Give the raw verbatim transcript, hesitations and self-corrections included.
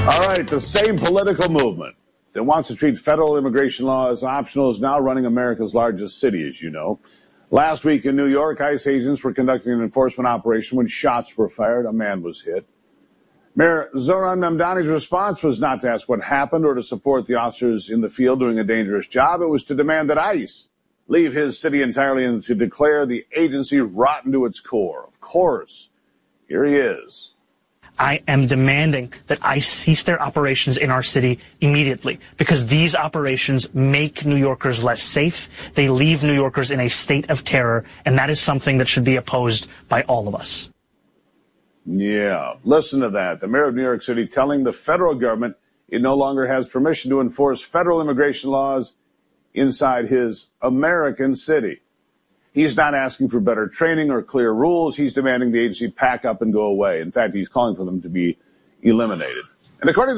All right, the same political movement that wants to treat federal immigration law as optional is now running America's largest city, as you know. Last week in New York, ICE agents were conducting an enforcement operation when shots were fired. A man was hit. Mayor Zohran Mamdani's response was not to ask what happened or to support the officers in the field doing a dangerous job. It was to demand that ICE leave his city entirely and to declare the agency rotten to its core. Of course, here he is. I am demanding that ICE cease their operations in our city immediately because these operations make New Yorkers less safe. They leave New Yorkers in a state of terror, and that is something that should be opposed by all of us. Yeah, listen to that. The mayor of New York City telling the federal government it no longer has permission to enforce federal immigration laws inside his American city. He's not asking for better training or clear rules. He's demanding the agency pack up and go away. In fact, he's calling for them to be eliminated. And according to